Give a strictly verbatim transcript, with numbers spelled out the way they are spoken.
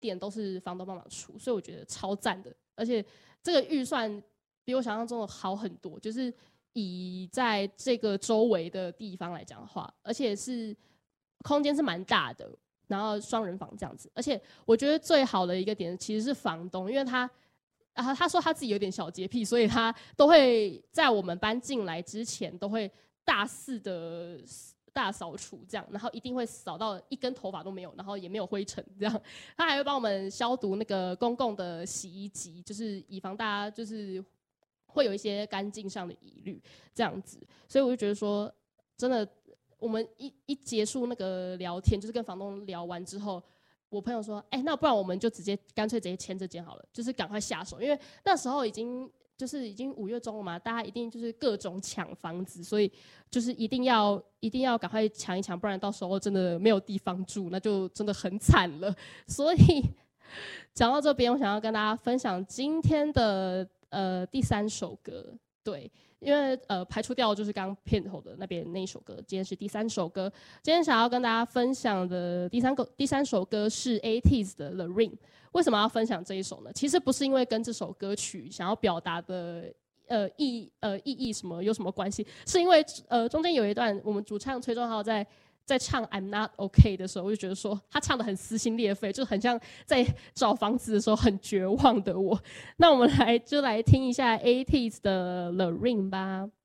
电都是房东帮忙出，所以我觉得超赞的。而且这个预算比我想象中的好很多，就是以在这个周围的地方来讲的话，而且是空间是蛮大的，然后双人房这样子。而且我觉得最好的一个点其实是房东，因为他啊他说他自己有点小洁癖，所以他都会在我们搬进来之前都会大肆的大扫除这样，然后一定会扫到一根头发都没有，然后也没有灰尘这样。他还会帮我们消毒那个公共的洗衣机，就是以防大家就是会有一些干净上的疑虑这样子。所以我就觉得说，真的，我们一一结束那个聊天，就是跟房东聊完之后，我朋友说，哎、欸，那不然我们就直接干脆直接签这间好了，就是赶快下手，因为那时候已经。就是已经五月中了嘛，大家一定就是各种抢房子，所以就是一定要一定要赶快抢一抢，不然到时候真的没有地方住，那就真的很惨了。所以讲到这边，我想要跟大家分享今天的呃第三首歌，对，因为呃排除掉就是刚刚片头的那边那一首歌，今天是第三首歌。今天想要跟大家分享的第三个第三首歌是 eighties 的 The Ring。为什么要分享这一首呢？其实不是因为跟这首歌曲想要表达的呃意呃意义什么有什么关系，是因为呃中间有一段我们主唱崔仲浩在在唱 I'm Not OK 的时候，我就觉得说他唱得很撕心裂肺，就很像在找房子的时候很绝望的我。那我们来就来听一下 eighties 的 The Ring 吧。